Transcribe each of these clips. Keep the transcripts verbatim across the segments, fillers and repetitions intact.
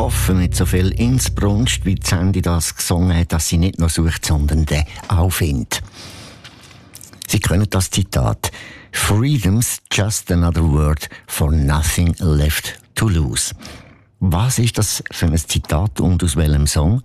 hoffe mit so viel Inbrunst, wie Sandy das gesungen hat, dass sie nicht nur sucht, sondern den auch findet. Sie können das Zitat: Freedom's just another word for nothing left to lose. Was ist das für ein Zitat und aus welchem Song?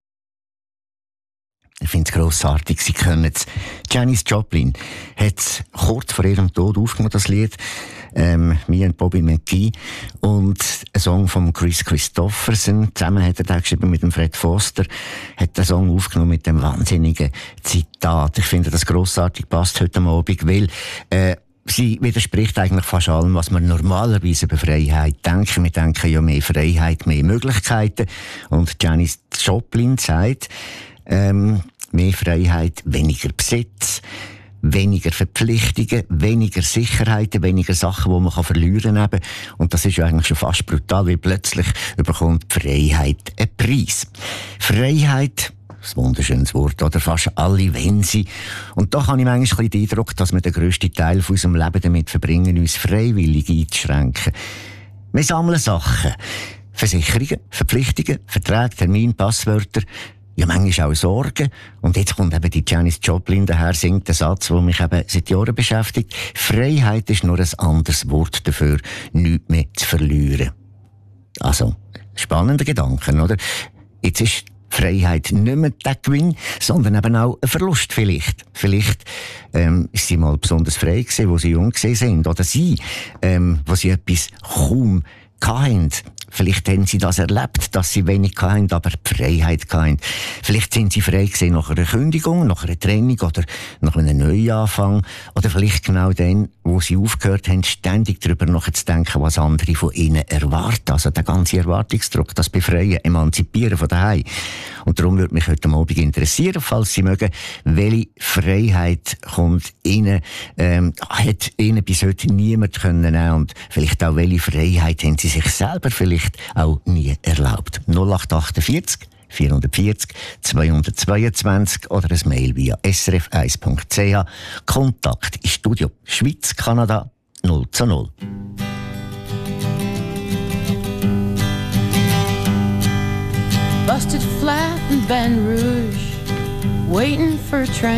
Ich finde es grossartig, Sie können es. Janis Joplin hat es kurz vor ihrem Tod aufgenommen, das Lied. Ähm, «Me and Bobby McGee». Und ein Song von Chris Christopherson. Zusammen hat er den geschrieben mit dem Fred Foster. Hat den Song aufgenommen mit dem wahnsinnigen Zitat. Ich finde, das grossartig passt heute Abend, weil, äh, sie widerspricht eigentlich fast allem, was man normalerweise über Freiheit denken. Wir denken ja mehr Freiheit, mehr Möglichkeiten. Und Janis Joplin sagt, ähm, mehr Freiheit, weniger Besitz, weniger Verpflichtungen, weniger Sicherheiten, weniger Sachen, die man verlieren kann. Und das ist ja eigentlich schon fast brutal, weil plötzlich überkommt die Freiheit einen Preis. Freiheit, ein wunderschönes Wort, oder fast alle wollen sie. Und da habe ich manchmal den Eindruck, dass wir den grössten Teil von unserem Leben damit verbringen, uns freiwillig einzuschränken. Wir sammeln Sachen. Versicherungen, Verpflichtungen, Verträge, Termine, Passwörter. Ja, manchmal auch Sorgen. Und jetzt kommt eben die Janis Joplin daher, singt einen Satz, der mich eben seit Jahren beschäftigt. Freiheit ist nur ein anderes Wort dafür, nichts mehr zu verlieren. Also, spannender Gedanken, oder? Jetzt ist Freiheit nicht mehr der Gewinn, sondern eben auch ein Verlust vielleicht. Vielleicht ähm, ist sie mal besonders frei gewesen, wo sie jung gewesen sind. Oder sie, ähm, wo sie etwas kaum hatten. Vielleicht haben sie das erlebt, dass sie wenig hatten, aber die Freiheit hatten. Vielleicht sind sie frei gewesen nach einer Kündigung, nach einer Trennung oder nach einem Neuanfang. Oder vielleicht genau dann, wo sie aufgehört haben, ständig darüber nachzudenken, was andere von ihnen erwarten. Also der ganze Erwartungsdruck, das Befreien, Emanzipieren von daheim. Und darum würde mich heute Abend interessieren, falls Sie mögen, welche Freiheit kommt Ihnen, ähm, hat Ihnen bis heute niemand können nehmen, und vielleicht auch welche Freiheit haben Sie sich selber vielleicht auch nie erlaubt. null acht achtundvierzig vierhundertvierzig zweihundertzweiundzwanzig oder ein Mail via s r f eins punkt c h. Kontakt ins Studio Schweiz, Kanada null zu null. Busted flat in Baton Rouge, waiting for a train.